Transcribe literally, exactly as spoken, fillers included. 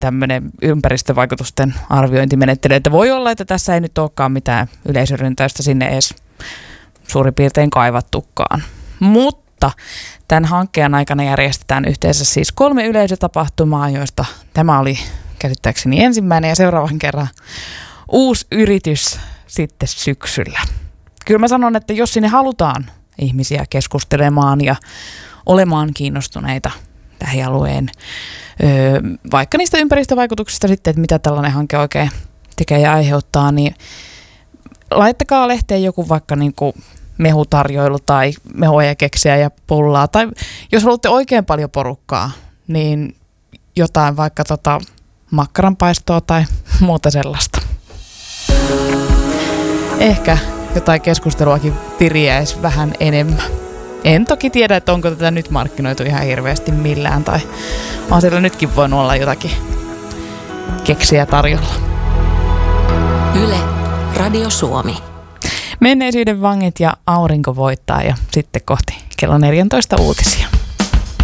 tämmöinen ympäristövaikutusten arviointimenettely, että voi olla, että tässä ei nyt olekaan mitään yleisöryntäystä sinne edes suurin piirtein kaivattukaan. Mutta tämän hankkeen aikana järjestetään yhteensä siis kolme yleisötapahtumaa, joista tämä oli käsittääkseni ensimmäinen ja seuraavan kerran uusi yritys sitten syksyllä. Kyllä mä sanon, että jos sinne halutaan ihmisiä keskustelemaan ja olemaan kiinnostuneita lähialueen, öö, vaikka niistä ympäristövaikutuksista sitten, että mitä tällainen hanke oikein tekee ja aiheuttaa, niin laittakaa lehteen joku vaikka niin kuin mehutarjoilu tai mehua ja keksiä ja pullaa. Tai jos haluatte oikein paljon porukkaa, niin jotain vaikka tota makkaranpaistoa tai muuta sellaista. Ehkä jotain keskusteluakin viriäisi vähän enemmän. En toki tiedä, että onko tätä nyt markkinoitu ihan hirveästi millään, tai on siellä nytkin voinut olla jotakin keksiä tarjolla. Yle, Radio Suomi. Menneisyyden vangit ja aurinko voittaa ja sitten kohti kello neljätoista uutisia.